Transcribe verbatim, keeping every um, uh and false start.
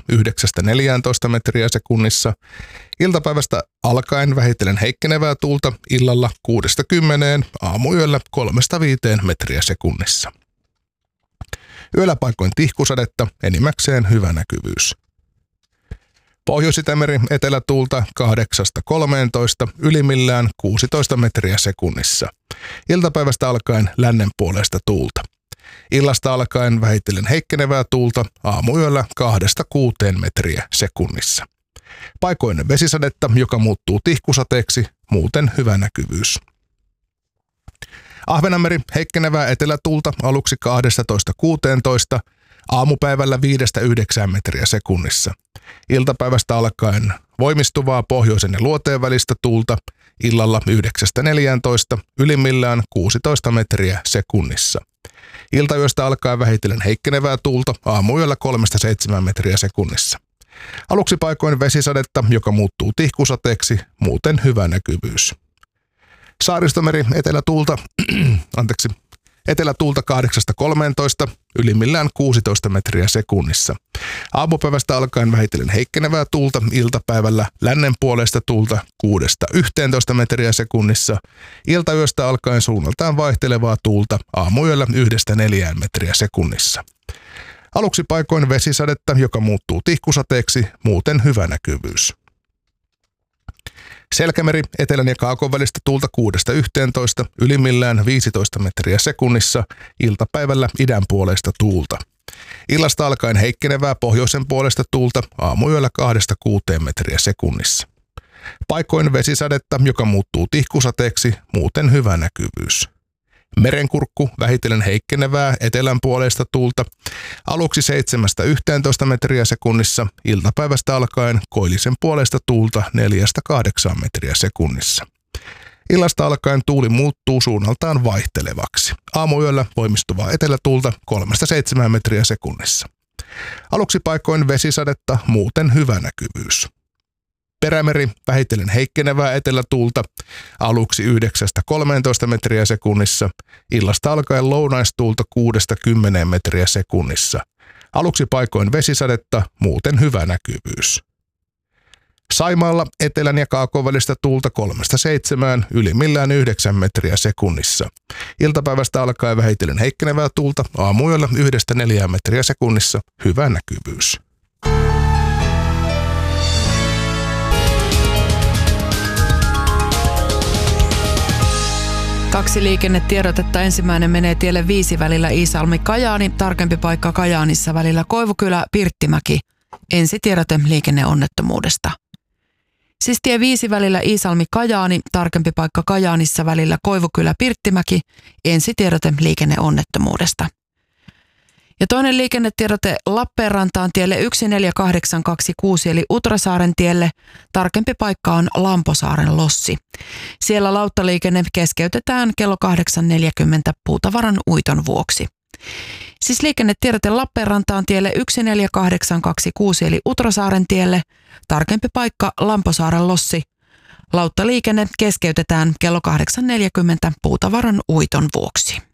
yhdeksästä neljääntoista metriä sekunnissa. Iltapäivästä alkaen vähitellen heikkenevää tuulta, illalla kuudesta kymmeneen, aamuyöllä kolmesta viiteen metriä sekunnissa. Yöllä paikoin tihkusadetta, enimmäkseen hyvä näkyvyys. Pohjois-Itämeri etelätuulta kahdeksasta kolmeentoista, ylimmillään kuusitoista metriä sekunnissa. Iltapäivästä alkaen lännen puolesta tuulta. Illasta alkaen vähitellen heikkenevää tuulta, aamuyöllä kahdesta kuuteen metriä sekunnissa. Paikoin vesisadetta, joka muuttuu tihkusateeksi, muuten hyvä näkyvyys. Ahvenanmeri heikkenevää etelätuulta aluksi kaksitoista kuusitoista, aamupäivällä viidestä yhdeksään metriä sekunnissa. Iltapäivästä alkaen voimistuvaa pohjoisen ja luoteen välistä tuulta, illalla yhdeksästä neljääntoista, ylimmillään kuusitoista metriä sekunnissa. Iltayöstä alkaen vähitellen heikkenevää tuulta, aamuyöllä kolmesta seitsemään metriä sekunnissa. Aluksi paikoin vesisadetta, joka muuttuu tihkusateeksi, muuten hyvä näkyvyys. Saaristomeri etelätuulta, anteeksi, etelätuulta kahdeksasta kolmeentoista, ylimmillään kuusitoista metriä sekunnissa. Aamupäivästä alkaen vähitellen heikkenevää tuulta, iltapäivällä lännen puolesta tuulta kuudesta yhteentoista metriä sekunnissa. Iltayöstä alkaen suunnaltaan vaihtelevaa tuulta, aamuyöllä yhdestä neljään metriä sekunnissa. Aluksi paikoin vesisadetta, joka muuttuu tihkusateeksi, muuten hyvä näkyvyys. Selkämeri etelän ja kaakon välistä tuulta kuudesta yhteentoista, ylimmillään viisitoista metriä sekunnissa, iltapäivällä idän puolesta tuulta. Illasta alkaen heikkenevää pohjoisen puolesta tuulta, aamuyöllä kahdesta kuuteen metriä sekunnissa. Paikoin vesisadetta, joka muuttuu tihkusateeksi, muuten hyvä näkyvyys. Merenkurkku vähitellen heikkenevää etelän puolesta tuulta, aluksi seitsemästä yhteentoista metriä sekunnissa, iltapäivästä alkaen koillisen puolesta tuulta neljästä kahdeksaan metriä sekunnissa. Illasta alkaen tuuli muuttuu suunnaltaan vaihtelevaksi. Aamuyöllä voimistuvaa etelätuulta kolmesta seitsemään metriä sekunnissa. Aluksi paikoin vesisadetta, muuten hyvä näkyvyys. Perämeri vähitellen heikkenevää etelätuulta, aluksi yhdeksästä kolmeentoista metriä sekunnissa, illasta alkaen lounaistuulta kuudesta kymmeneen metriä sekunnissa. Aluksi paikoin vesisadetta, muuten hyvä näkyvyys. Saimaalla etelän ja kaakon välistä tuulta kolmesta seitsemään, ylimmillään yhdeksän metriä sekunnissa. Iltapäivästä alkaen vähitellen heikkenevää tuulta, aamuyöllä yhdestä neljään metriä sekunnissa, hyvä näkyvyys. Kaksi liikennetiedotetta. Ensimmäinen menee tielle viisi välillä Iisalmi-Kajaani, tarkempi paikka Kajaanissa välillä Koivukylä-Pirttimäki. Ensitiedote liikenneonnettomuudesta. Siis tie viisi välillä Iisalmi-Kajaani, tarkempi paikka Kajaanissa välillä Koivukylä-Pirttimäki. Ensitiedote liikenneonnettomuudesta. Ja toinen liikennetiedote Lappeenrantaan tielle yksi neljä kahdeksan kaksi kuusi eli Utrasaaren tielle. Tarkempi paikka on Lamposaaren lossi. Siellä lauttaliikenne keskeytetään kello kahdeksan neljäkymmentä puutavaran uiton vuoksi. Siis liikennetiedote Lappeenrantaan tielle yksi neljä kahdeksan kaksi kuusi eli Utrasaaren tielle. Tarkempi paikka Lamposaaren lossi. Lauttaliikenne keskeytetään kello kahdeksan neljäkymmentä puutavaran uiton vuoksi.